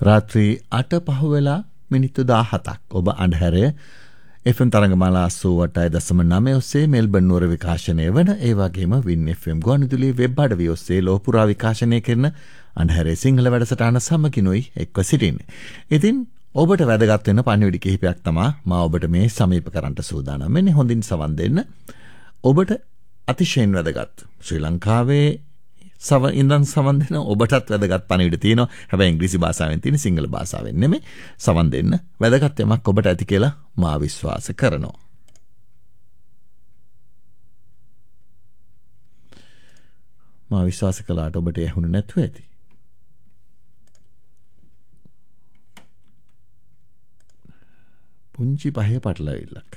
රාත්‍රී 8 පහුවෙලා මිනිත්තු 17ක් ඔබ අඳුරේ FM තරංගමාලා 88.9 ඔස්සේ මෙල්බන් නුවර විකාශනය වන ඒ වගේම වින් FM ගුවන්විදුලියේ වෙබ් අඩවිය ඔස්සේ ලෝපුරා විකාශනය කරන අඳුරේ සිංහල වැඩසටහන සමගිනුයි එක්ව සිටින්නේ. ඉතින් ඔබට වැදගත් වෙන පණිවිඩ කිහිපයක් තමයි මා ඔබට මේ සමීප කරන්නට සූදානම් වෙන්නේ. හොඳින් සවන් දෙන්න. ඔබට අතිශයින් වැදගත් ශ්‍රී ලංකාවේ ඉඳන් සවන් දෙන ඔබටත් වැදගත් පණිවිඩ තියෙනවා. හැබැයි ඉංග්‍රීසි භාෂාවෙන් තියෙන සිංහල භාෂාවෙන් නෙමෙයි. සවන් දෙන්න වැදගත් යමක් ඔබට ඇති කියලා මා විශ්වාස කරනවා. මා විශ්වාස කළාට ඔබට ඇහුණු නැතුව ඇති. පුංචි පහේ පටලවිල්ලක්.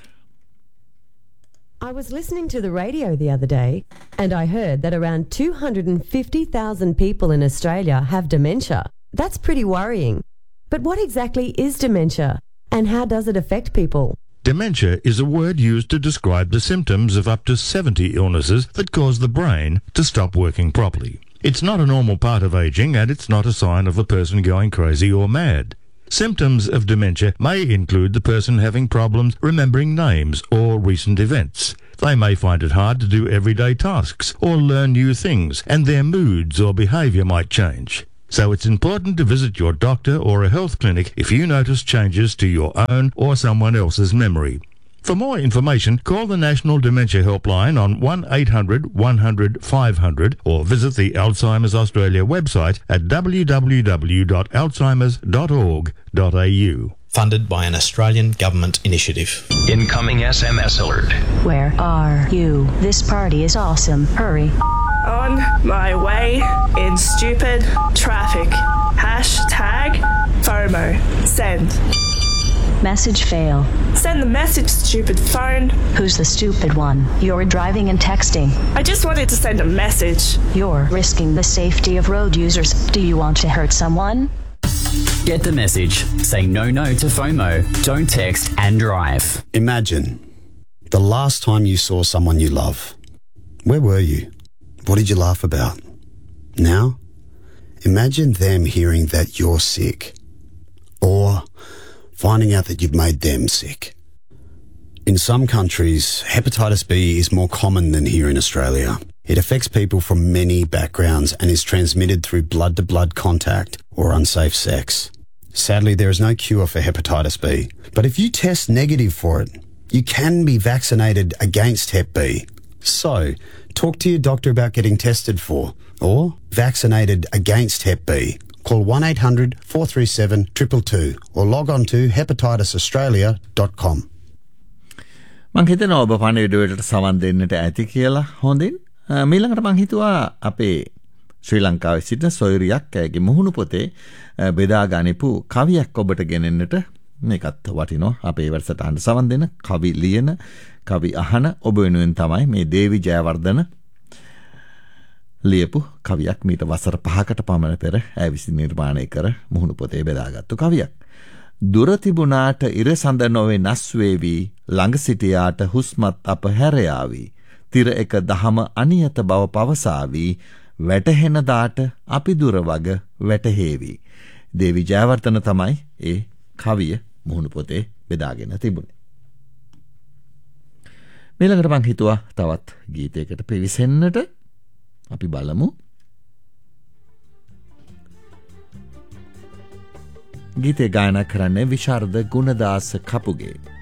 I was listening to the radio the other day and I heard that around 250,000 people in Australia have dementia. That's pretty worrying. But what exactly is dementia and how does it affect people? Dementia is a word used to describe the symptoms of up to 70 illnesses that cause the brain to stop working properly. It's not a normal part of aging and it's not a sign of a person going crazy or mad. Symptoms of dementia may include the person having problems remembering names or recent events. They may find it hard to do everyday tasks or learn new things, and their moods or behaviour might change. So it's important to visit your doctor or a health clinic if you notice changes to your own or someone else's memory. For more information, call the National Dementia Helpline on 1-800-100-500 or visit the Alzheimer's Australia website at www.alzheimers.org.au. Funded by an Australian government initiative. Incoming SMS alert. Where are you? This party is awesome. Hurry. On my way in stupid traffic. Hashtag FOMO. Send. Message fail. Send the message, stupid phone. Who's the stupid one? You're driving and texting. I just wanted to send a message. You're risking the safety of road users. Do you want to hurt someone? Get the message. Say no to FOMO. Don't text and drive. Imagine the last time you saw someone you love. Where were you? What did you laugh about? Now, imagine them hearing that you're sick. Or finding out that you've made them sick. In some countries, hepatitis B is more common than here in Australia. It affects people from many backgrounds and is transmitted through blood-to-blood contact or unsafe sex. Sadly, there is no cure for hepatitis B, but if you test negative for it, you can be vaccinated against Hep B. So, talk to your doctor about getting tested for or vaccinated against Hep B. Call 1-800-437-222 or log on to hepatitisaustralia.com. මං හිතනවා ඔබ පණිවිඩයට සවන් දෙන්නට ඇති කියලා. හොඳින් මීළඟට මං හිතුවා අපේ ශ්‍රී ලංකාවේ සිටින සොයුරියක් ඇගේ මුහුණු පොතේ බෙදා ගනිපු කවියක් ඔබට ගෙනෙන්නට මේකත් වටිනවා. අපේ වැඩසටහනට සවන් දෙන කවි ලියන කවි අහන ඔබ වෙනුවෙන් තමයි මේ දේවි ජයවර්ධන ලියපු කවියක් මීට වසර 5කට පමණ පෙර ඇය විසින් නිර්මාණය කර මුහුණු පොතේ බෙදාගත්තු කවියක්. දුර තිබුණාට ඉර සඳ නොවෙනස් වේවි, ළඟ සිටියාට හුස්මත් අප හැර යාවි, තිර එක දහම අනියත බව පවසාවි, වැටහෙන දාට අපි දුර වග වැටහෙවි. දේවි ජයවර්ධන තමයි ඒ කවිය මුහුණු පොතේ බෙදාගෙන තිබුණේ. ඊළඟට මං හිතුවා තවත් ගීතයකට පිවිසෙන්නට. අපි බලමු. ගීතේ ගායනා කරන්නේ විශාරද ගුණදාස කපුගේ.